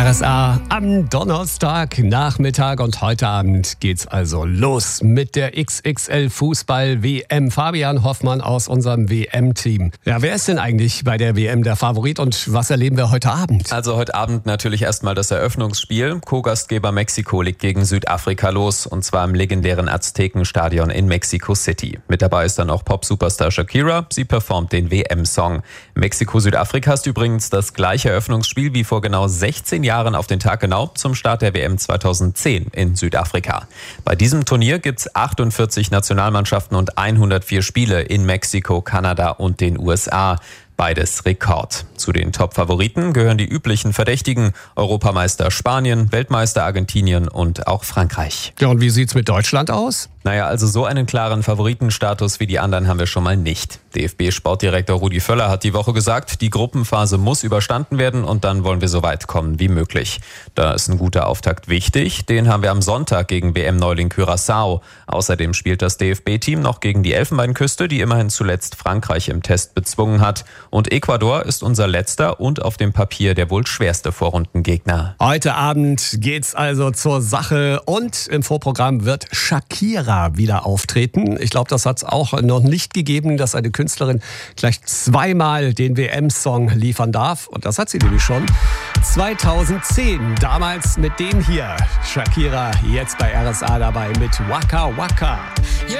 RSA am Donnerstagnachmittag und heute Abend geht's also los mit der XXL Fußball WM. Fabian Hoffmann aus unserem WM-Team. Ja, wer ist denn eigentlich bei der WM der Favorit und was erleben wir heute Abend? Also heute Abend natürlich erstmal das Eröffnungsspiel. Co-Gastgeber Mexiko legt gegen Südafrika los und zwar im legendären Aztekenstadion in Mexico City. Mit dabei ist dann auch Pop-Superstar Shakira. Sie performt den WM-Song. Mexiko-Südafrika ist übrigens das gleiche Eröffnungsspiel wie vor genau 16 Jahren auf den Tag genau zum Start der WM 2010 in Südafrika. Bei diesem Turnier gibt's 48 Nationalmannschaften und 104 Spiele in Mexiko, Kanada und den USA. Beides Rekord. Zu den Top-Favoriten gehören die üblichen Verdächtigen: Europameister Spanien, Weltmeister Argentinien und auch Frankreich. Ja, und wie sieht's mit Deutschland aus? Naja, also so einen klaren Favoritenstatus wie die anderen haben wir schon mal nicht. DFB-Sportdirektor Rudi Völler hat die Woche gesagt, die Gruppenphase muss überstanden werden und dann wollen wir so weit kommen wie möglich. Da ist ein guter Auftakt wichtig, den haben wir am Sonntag gegen WM-Neuling Curaçao. Außerdem spielt das DFB-Team noch gegen die Elfenbeinküste, die immerhin zuletzt Frankreich im Test bezwungen hat. Und Ecuador ist unser letzter und auf dem Papier der wohl schwerste Vorrundengegner. Heute Abend geht's also zur Sache und im Vorprogramm wird Shakira wieder auftreten. Ich glaube, das hat es auch noch nicht gegeben, dass eine Künstlerin gleich zweimal den WM-Song liefern darf. Und das hat sie nämlich schon 2010. Damals mit dem hier. Shakira jetzt bei RSA dabei mit Waka Waka.